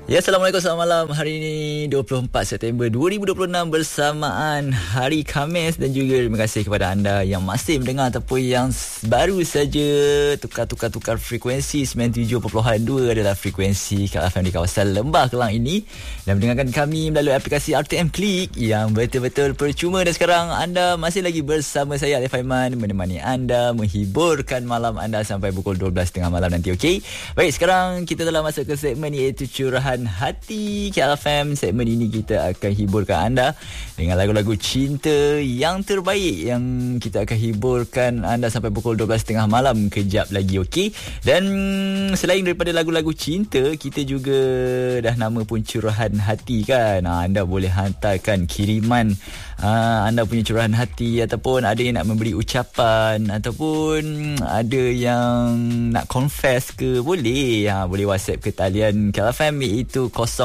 Ya, Assalamualaikum, selamat malam. Hari ini 24 September 2026 bersamaan Hari Khamis, dan juga terima kasih kepada anda yang masih mendengar ataupun yang baru saja tukar frekuensi. 97.2 adalah frekuensi KFM di kawasan Lembah Kelang ini, dan mendengarkan kami melalui aplikasi RTM Klik yang betul-betul percuma. Dan sekarang anda masih lagi bersama saya, Alif Aiman, menemani anda, menghiburkan malam anda sampai pukul 12.30 malam nanti. Okey, baik, sekarang kita telah masuk ke segmen iaitu Curahan Hati KFM. Segmen ini kita akan hiburkan anda dengan lagu-lagu cinta yang terbaik, yang kita akan hiburkan anda sampai pukul 12.30 malam kejap lagi. Okey, dan selain daripada lagu-lagu cinta, kita juga dah nama pun Curahan Hati kan. Anda boleh hantarkan kiriman anda punya curahan hati, ataupun ada yang nak memberi ucapan, ataupun ada yang nak confess ke, boleh. Boleh WhatsApp ke talian KFM iaitu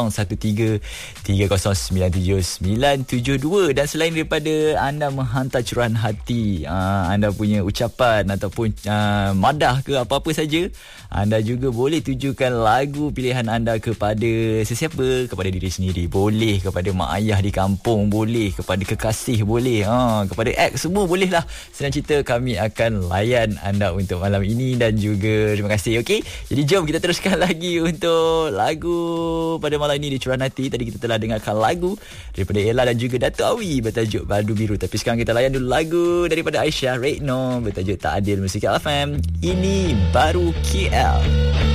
0173097972. Dan selain daripada anda menghantar curahan hati, anda punya ucapan ataupun madah ke apa-apa saja, anda juga boleh tujukan lagu pilihan anda kepada sesiapa, kepada diri sendiri, boleh kepada mak ayah di kampung, boleh kepada kekasih, boleh kepada ex, semua boleh lah. Senang cerita, kami akan layan anda untuk malam ini. Dan juga terima kasih. Okey, jadi jom kita teruskan lagi untuk lagu pada malam ini di Curahan Hati. Tadi kita telah dengarkan lagu daripada Ella dan juga Datuk Awi bertajuk Baldu Biru. Tapi sekarang kita layan dulu lagu daripada Aisyah Rekno bertajuk Tak Adil, Musik FM. Ini baru KL.